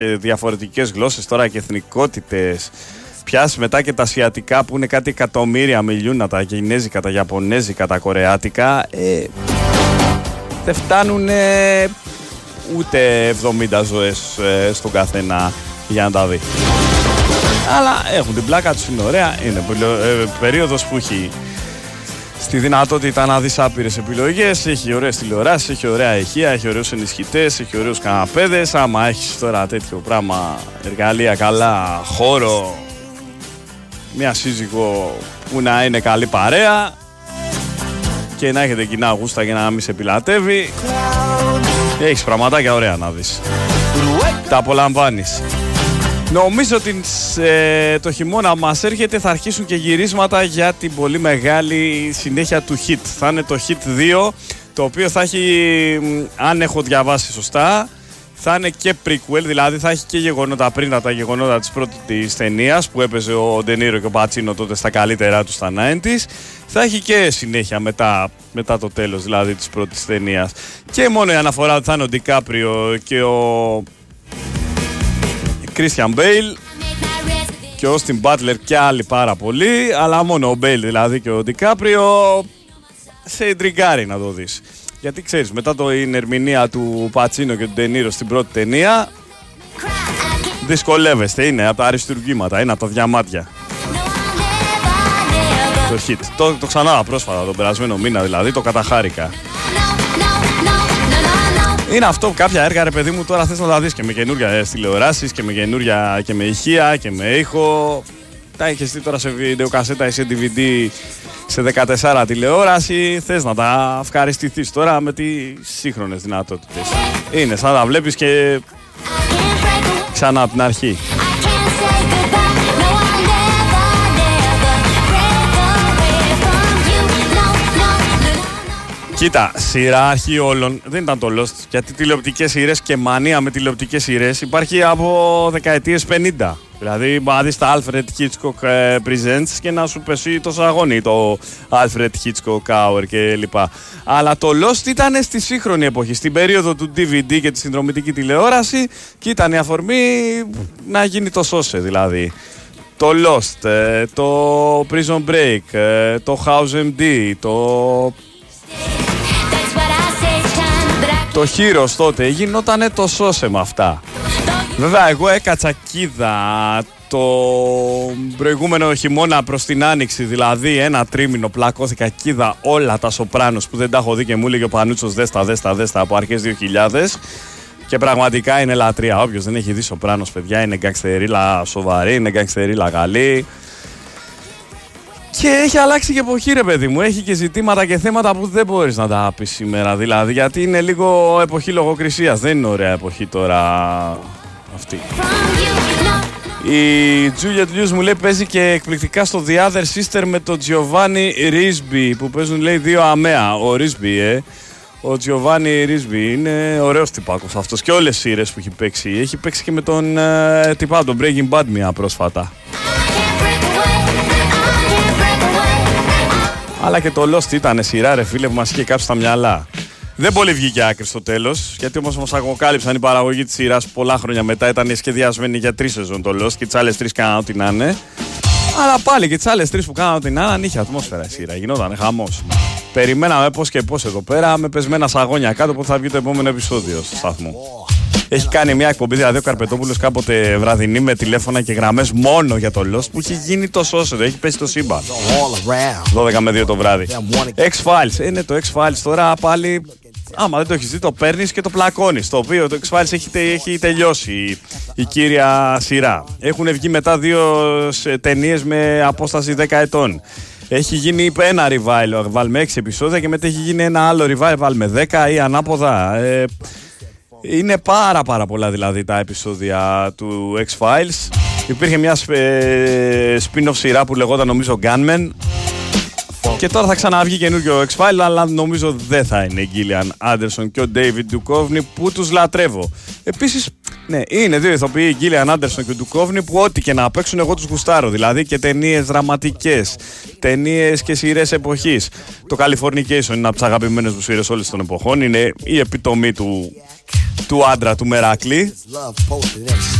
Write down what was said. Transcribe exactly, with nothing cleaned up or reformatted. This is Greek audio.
διαφορετικές γλώσσες τώρα και εθνικότητες. Πιάσει μετά και τα ασιατικά που είναι κάτι εκατομμύρια μιλιούνα, τα κινέζικα, τα ιαπωνέζικα, τα κορεάτικα. Ε, δεν φτάνουν ε, ούτε εβδομήντα ζωές ε, στον καθένα για να τα δει. Αλλά έχουν την πλάκα τους, είναι ωραία. Είναι ε, περίοδος που έχει στη δυνατότητα να δεις άπειρες επιλογές, έχει ωραίες τηλεοράσεις, έχει ωραία ηχεία, έχει ωραίους ενισχυτές, έχει ωραίους καναπέδες. Άμα έχεις τώρα τέτοιο πράγμα, εργαλεία καλά, χώρο, μια σύζυγο που να είναι καλή παρέα και να έχετε κοινά γούστα για να μην σε πιλατεύει, έχεις πραγματάκια ωραία να δεις. Τα απολαμβάνεις. Νομίζω ότι ε, το χειμώνα μας έρχεται θα αρχίσουν και γυρίσματα για την πολύ μεγάλη συνέχεια του Hit. Θα είναι το Hit δύο, το οποίο θα έχει, αν έχω διαβάσει σωστά, θα είναι και prequel, δηλαδή θα έχει και γεγονότα πριν από τα γεγονότα της πρώτης ταινίας που έπαιζε ο Ντενίρο και ο Πατσίνο τότε στα καλύτερά του στα ενενήντα. Θα έχει και συνέχεια μετά, μετά το τέλος δηλαδή της πρώτης ταινίας. Και μόνο η αναφορά ότι θα είναι ο Ντικάπριο και ο Christian Bale και ο Austin Butler και άλλοι πάρα πολλοί, αλλά μόνο ο Bale δηλαδή και ο Ντικάπριο σε εντριγκάρει να το δεις. Γιατί ξέρεις, μετά το η ερμηνεία του Πατσίνο και του Ντενίρο στην πρώτη ταινία δυσκολεύεστε, είναι από τα αριστουργήματα, είναι από τα διαμάτια. Το hit, το, το ξανά πρόσφατα, τον περασμένο μήνα δηλαδή, το καταχάρηκα. Είναι αυτό που κάποια έργα, ρε παιδί μου, τώρα θες να τα δεις και με καινούργια τηλεοράσεις και με καινούργια και με ηχεία και με ήχο. Τα έχεις δει τώρα σε βιντεοκασέτα ή σε ντι βι ντι σε δεκατέσσερα τηλεόραση. Θες να τα ευχαριστηθείς τώρα με τις σύγχρονες δυνατότητες. Είναι σαν να τα βλέπεις και ξανά από την αρχή. Κοίτα, σειρά αρχή όλων δεν ήταν το Lost, γιατί τηλεοπτικές σειρές και μανία με τηλεοπτικές σειρές υπάρχει από δεκαετίες πενήντα. Δηλαδή, να δεις τα Alfred Hitchcock ε, Presents και να σου πέσει το σαγόνι, το Alfred Hitchcock Hour κλπ. Αλλά το Lost ήταν στη σύγχρονη εποχή, στην περίοδο του ντι βι ντι και τη συνδρομητική τηλεόραση, και ήταν η αφορμή να γίνει το σώσε δηλαδή. Το Lost, ε, το Prison Break, ε, το House εμ ντι, το... Το Heroes τότε γινότανε το σώσε με αυτά. Βέβαια εγώ έκατσα κίδα το προηγούμενο χειμώνα προς την Άνοιξη, δηλαδή ένα τρίμηνο πλακώθηκα κίδα όλα τα Σοπράνος που δεν τα έχω δει και μου έλεγε ο Πανούτσος δέστα, δέστα, δέστα από αρχές δύο χιλιάδες και πραγματικά είναι λατρεία. Όποιος δεν έχει δει Σοπράνος, παιδιά, είναι γκαγκστερίλα σοβαρή, είναι γκαγκστερίλα καλή. Και έχει αλλάξει και εποχή, ρε παιδί μου. Έχει και ζητήματα και θέματα που δεν μπορείς να τα πεις σήμερα. Δηλαδή, γιατί είναι λίγο εποχή λογοκρισίας. Δεν είναι ωραία εποχή τώρα αυτή. Η Juliet Lewis μου λέει παίζει και εκπληκτικά στο The Other Sister με τον Giovanni Risby που παίζουν, λέει, δύο αμαία. Ο Risby, ε. Ο Giovanni Risby είναι ωραίος τυπάκος αυτός και όλες οι σειρές που έχει παίξει. Έχει παίξει και με τον ε, τυπά, τον Breaking Bad μια πρόσφατα. Αλλά και το Lost ήταν σειρά, ρε φίλε, που μας είχε κάψει τα μυαλά. Δεν πολύ βγήκε άκρη στο τέλος, γιατί όμως μας αποκάλυψαν η παραγωγή της σειράς πολλά χρόνια μετά. Ήταν σχεδιασμένη για τρεις σεζόν το Lost και τις άλλες τρεις κάναν ό,τι να είναι. Αλλά πάλι και τις άλλες τρεις που κάναν ό,τι να είναι, αν είχε ατμόσφαιρα η σειρά, γινόταν χαμός. Περιμέναμε πώς και πώς εδώ πέρα, με πεσμένα σαγόνια κάτω που θα βγει το επόμενο επεισόδιο στο σταθμό. Έχει κάνει μια εκπομπή, δηλαδή ο Καρπετόπουλος κάποτε βραδινή με τηλέφωνα και γραμμές μόνο για το Lost που έχει γίνει το σώσεδο, έχει πέσει το σύμπαν. δώδεκα με δύο το βράδυ. X-Files, είναι το X-Files τώρα πάλι. Άμα δεν το έχεις δει, το παίρνεις και το πλακώνεις. Το οποίο το X-Files έχει, έχει τελειώσει η, η κύρια σειρά. Έχουν βγει μετά δύο ταινίες με απόσταση δέκα ετών. Έχει γίνει ένα revival με έξι επεισόδια και μετά έχει γίνει ένα άλλο revival με δέκα ή ανάποδα. Ε, είναι πάρα πάρα πολλά δηλαδή τα επεισόδια του X-Files. Υπήρχε μια ε, spin-off σειρά που λεγόταν νομίζω Gunmen. Και τώρα θα ξαναβγεί καινούργιο X-Files, αλλά νομίζω δεν θα είναι Γκίλιαν Άντερσον και ο David Duchovny που τους λατρεύω. Επίσης, ναι, είναι δύο ηθοποιοί, Γκίλιαν Άντερσον και ο Duchovny, που ό,τι και να παίξουν εγώ τους γουστάρω. Δηλαδή και ταινίες δραματικές, ταινίες και σειρές εποχής. Το Californication είναι από τις αγαπημένες μου σειρές όλες των εποχών. Είναι η επιτομή του του άντρα του Μεράκλη.